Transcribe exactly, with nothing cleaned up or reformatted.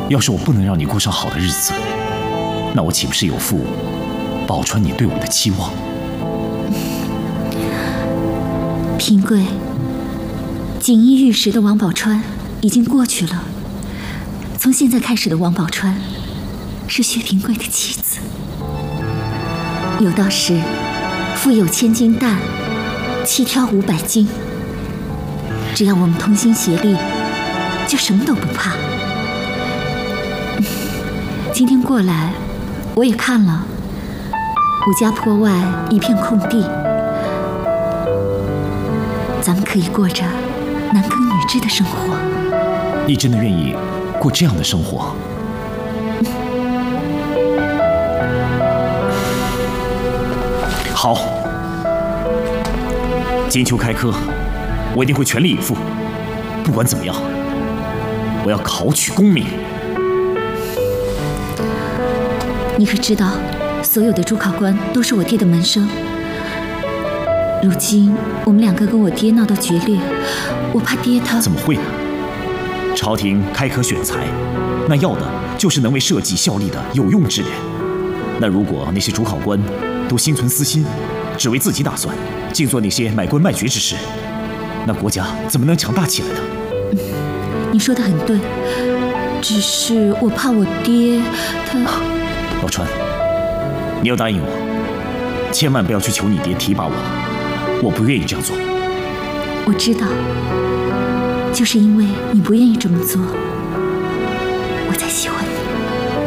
要是我不能让你过上好的日子，那我岂不是有负宝钏你对我的期望？ 平贵，锦衣玉食的王宝钏已经过去了。从现在开始的王宝钏是薛平贵的妻子。有道是，腹有千金担，气挑五百斤。只要我们同心协力，就什么都不怕。今天过来，我也看了吴家坡外一片空地，咱们可以过着男耕女织的生活。 你真的愿意过这样的生活？好，金秋开科，我一定会全力以赴。不管怎么样，我要考取功名。 你可知道，所有的主考官都是我爹的门生。如今我们两个跟我爹闹到决裂，我怕爹他…… 怎么会呢？朝廷开科选才，那要的就是能为社稷效力的有用之人。那如果那些主考官都心存私心，只为自己打算，净做那些买官卖爵之事，那国家怎么能强大起来呢？ 嗯，你说的很对，只是我怕我爹他…… 宝钏，你要答应我，千万不要去求你爹提拔我，我不愿意这样做。 我知道，就是因为你不愿意这么做，